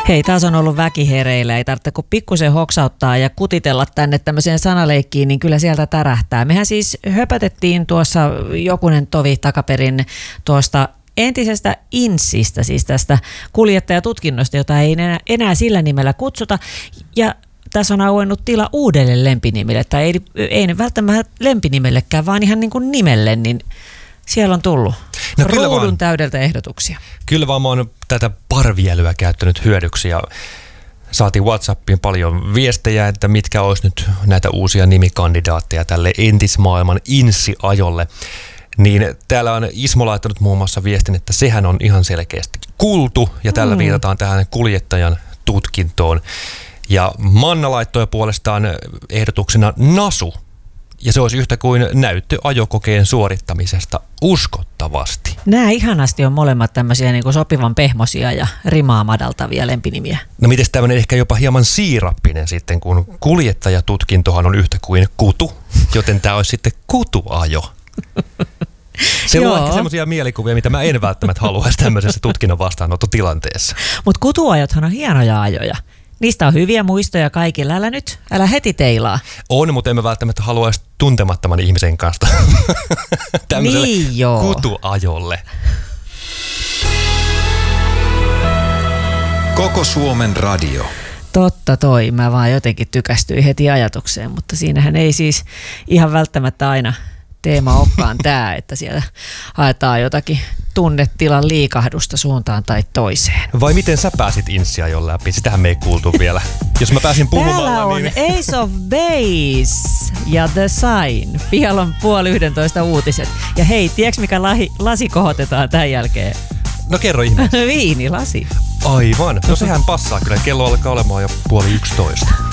Hei, taas on ollut väki hereillä. Ei tarvitse kuin pikkusen hoksauttaa ja kutitella tänne tämmöiseen sanaleikkiin, niin kyllä sieltä tärähtää. Mehän siis höpötettiin tuossa jokunen tovi takaperin tuosta entisestä INSistä, siis tästä kuljettajatutkinnosta, jota ei enää sillä nimellä kutsuta. Ja tässä on auennut tila uudelle lempinimelle, tai ei välttämättä lempinimellekään, vaan ihan niin kuin nimelle, niin siellä on tullut ruudun täydeltä ehdotuksia. Kyllä vaan mä oon tätä parvielyä käyttänyt hyödyksi ja saatiin WhatsAppiin paljon viestejä, että mitkä olisi nyt näitä uusia nimikandidaatteja tälle entismaailman INSI-ajolle. Niin täällä on Ismo laittanut muun muassa viestin, että sehän on ihan selkeästi kultu ja tällä viitataan tähän kuljettajan tutkintoon. Ja Manna laittoi puolestaan ehdotuksena NASU. Ja se olisi yhtä kuin näyttö ajokokeen suorittamisesta uskottavasti. Nämä ihanasti on molemmat tämmöisiä niin kuin sopivan pehmosia ja rimaa madaltavia lempinimiä. No mites tämmöinen ehkä jopa hieman siirappinen sitten, kun kuljettajatutkintohan on yhtä kuin kutu, joten tämä olisi sitten kutuajo. Se on ehkä semmoisia mielikuvia, mitä mä en välttämättä haluaisi tämmöisessä tutkinnon vastaanottotilanteessa. Mutta kutuajothan on hienoja ajoja. Niistä on hyviä muistoja kaikilla. Älä heti teilaa. On, mutta emme välttämättä haluaisi tuntemattoman ihmisen kanssa tämmöiselle kutuajolle. Koko Suomen radio. Totta toi. Mä vaan jotenkin tykästyin heti ajatukseen, mutta siinähän ei siis ihan välttämättä aina teema olekaan tämä, että siellä haetaan jotakin tunnetilan liikahdusta suuntaan tai toiseen. Vai miten sä pääsit INSI-ajon läpi? Sitähän me ei kuultu vielä. Jos mä pääsin puhumaan, täällä on niin Ace of Base ja The Sign. Pihalla on 10:30 uutiset. Ja hei, tiedätkö mikä lasi kohotetaan tämän jälkeen? No kerro ihmeessä. Viinilasi. Aivan. No sehän passaa kyllä. Kello alkaa olemaan jo 10:30.